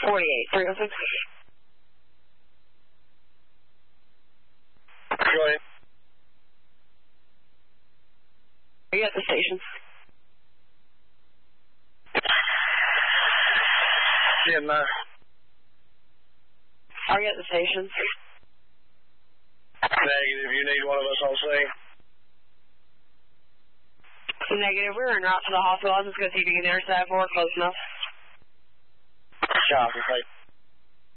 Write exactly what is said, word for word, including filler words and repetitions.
forty-eight, three oh six. Go ahead. Are you at the station? ten nine. Are you at the station? Negative. You need one of us on scene? Negative. We're en route to the hospital. I'm just going to see if you can intercept. We're close enough. Copy.